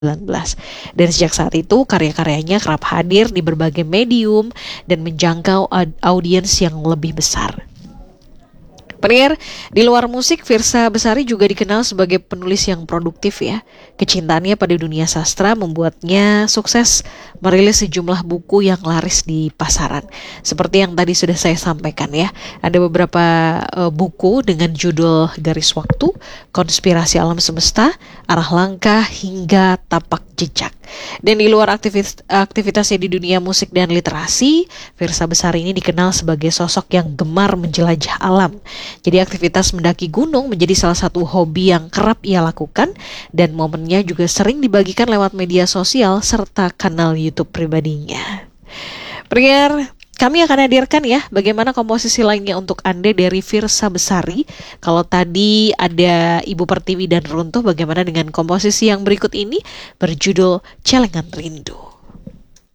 Dan sejak saat itu karya-karyanya kerap hadir di berbagai medium dan menjangkau audiens yang lebih besar. Pendengar, di luar musik, Firsa Besari juga dikenal sebagai penulis yang produktif ya. Kecintaannya pada dunia sastra membuatnya sukses merilis sejumlah buku yang laris di pasaran. Seperti yang tadi sudah saya sampaikan ya, ada beberapa buku dengan judul Garis Waktu, Konspirasi Alam Semesta, Arah Langkah, hingga Tapak Jejak. Dan di luar aktivitasnya di dunia musik dan literasi, Firsa Besari ini dikenal sebagai sosok yang gemar menjelajah alam. Jadi aktivitas mendaki gunung menjadi salah satu hobi yang kerap ia lakukan dan momennya juga sering dibagikan lewat media sosial serta kanal YouTube pribadinya. Pendengar, kami akan hadirkan ya bagaimana komposisi lainnya untuk Anda dari Firsa Besari. Kalau tadi ada Ibu Pertiwi dan Runtuh, bagaimana dengan komposisi yang berikut ini berjudul Celengan Rindu.